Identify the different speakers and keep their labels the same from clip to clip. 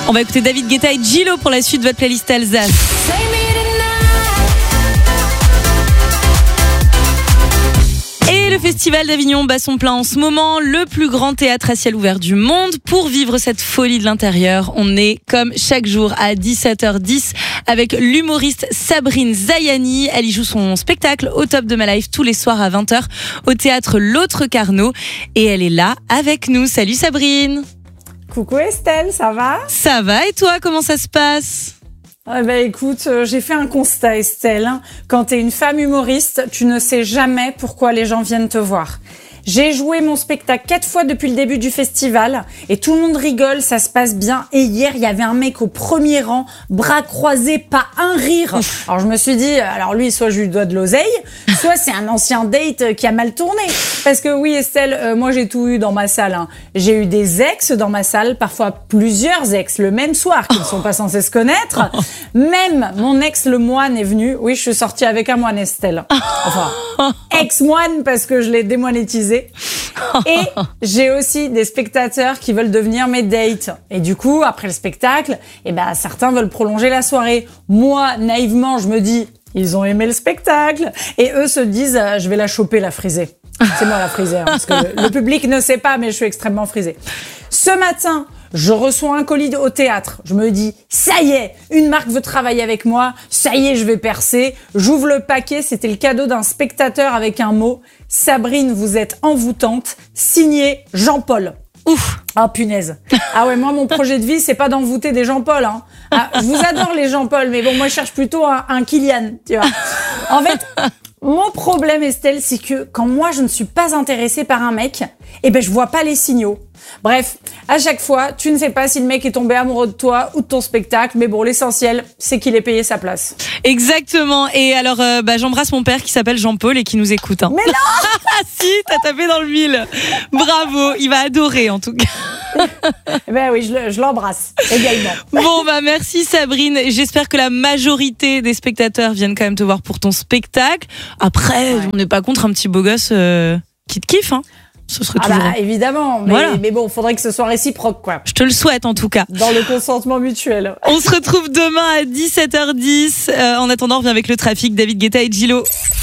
Speaker 1: On va écouter David Guetta et Gillo pour la suite de votre playlist Alsace. Et le Festival d'Avignon bat son plein en ce moment, le plus grand théâtre à ciel ouvert du monde. Pour vivre cette folie de l'intérieur, on est comme chaque jour à 17h10 avec l'humoriste Sabrine Zayani. Elle y joue son spectacle Au top de ma life tous les soirs à 20h au théâtre L'Autre Carnot. Et elle est là avec nous. Salut Sabrine.
Speaker 2: Coucou Estelle, ça va ?
Speaker 1: Ça va et toi, comment ça se passe ?
Speaker 2: Écoute, j'ai fait un constat Estelle. Quand t'es une femme humoriste, tu ne sais jamais pourquoi les gens viennent te voir. J'ai joué mon spectacle 4 fois depuis le début du festival et tout le monde rigole, ça se passe bien. Et hier, il y avait un mec au premier rang, bras croisés, pas un rire. Alors je me suis dit, alors lui, soit je lui dois de l'oseille, soit c'est un ancien date qui a mal tourné. Parce que oui Estelle, moi j'ai tout eu dans ma salle. J'ai eu des ex dans ma salle, parfois plusieurs ex le même soir qui ne sont pas censés se connaître. Même mon ex le moine est venu. Oui, je suis sortie avec un moine Estelle. Enfin, ex-moine parce que je l'ai démonétisé. Et j'ai aussi des spectateurs qui veulent devenir mes dates. Et du coup, après le spectacle, certains veulent prolonger la soirée. Moi, naïvement, je me dis, ils ont aimé le spectacle. Et eux se disent, je vais la choper, la frisée. C'est moi la frisée, parce que le public ne sait pas, mais je suis extrêmement frisée. Ce matin, je reçois un colis au théâtre. Je me dis, ça y est, une marque veut travailler avec moi. Ça y est, je vais percer. J'ouvre le paquet. C'était le cadeau d'un spectateur avec un mot. Sabrine, vous êtes envoûtante. Signé Jean-Paul. Ouf. Ah, punaise. Ah ouais, moi, mon projet de vie, c'est pas d'envoûter des Jean-Paul, hein. Ah, je vous adore les Jean-Paul, mais bon, moi, je cherche plutôt un Kylian, tu vois. En fait, mon problème, Estelle, c'est que quand moi, je ne suis pas intéressée par un mec, je vois pas les signaux. Bref, à chaque fois, tu ne sais pas si le mec est tombé amoureux de toi ou de ton spectacle, mais bon, l'essentiel, c'est qu'il ait payé sa place.
Speaker 1: Exactement. Et alors, j'embrasse mon père qui s'appelle Jean-Paul et qui nous écoute. Hein.
Speaker 2: Mais non.
Speaker 1: Ah si, t'as tapé dans le mille. Bravo, il va adorer en tout cas.
Speaker 2: Oui, je l'embrasse également.
Speaker 1: Bon, merci Sabrine. J'espère que la majorité des spectateurs viennent quand même te voir pour ton spectacle. Après, on n'est pas contre un petit beau gosse qui te kiffe, hein. Ce serait toujours...
Speaker 2: évidemment, mais bon, faudrait que ce soit réciproque, quoi.
Speaker 1: Je te le souhaite en tout cas.
Speaker 2: Dans le consentement mutuel.
Speaker 1: On se retrouve demain à 17h10. En attendant, on revient avec le trafic. David Guetta et Gillo.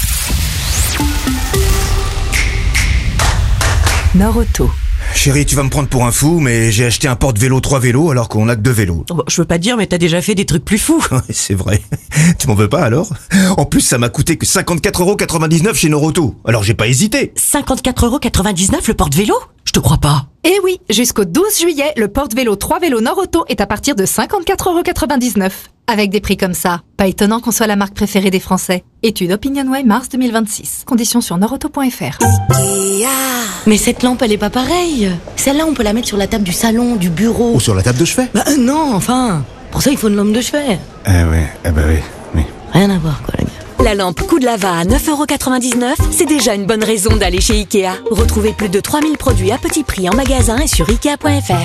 Speaker 3: Nord-Auto.
Speaker 4: Chérie, tu vas me prendre pour un fou, mais j'ai acheté un porte-vélo 3 vélos alors qu'on a que 2 vélos.
Speaker 3: Oh, je veux pas te dire, mais t'as déjà fait des trucs plus fous.
Speaker 4: C'est vrai. Tu m'en veux pas alors ? En plus, ça m'a coûté que 54,99€ chez Nord-Auto. Alors j'ai pas hésité.
Speaker 3: 54,99€ le porte-vélo ? Je te crois pas.
Speaker 5: Eh oui, jusqu'au 12 juillet, le porte-vélo 3 vélos Nord-Auto est à partir de 54,99€. Avec des prix comme ça, pas étonnant qu'on soit la marque préférée des Français. Étude OpinionWay mars 2026. Conditions sur nordauto.fr.
Speaker 6: Mais cette lampe, elle est pas pareille. Celle-là, on peut la mettre sur la table du salon, du bureau.
Speaker 4: Ou sur la table de chevet.
Speaker 6: Non, enfin. Pour ça, il faut une lampe de chevet.
Speaker 4: Oui.
Speaker 6: Rien à voir, quoi, les gars. La lampe Coup de Lava à 9,99€, c'est déjà une bonne raison d'aller chez Ikea. Retrouvez plus de 3000 produits à petit prix en magasin et sur Ikea.fr.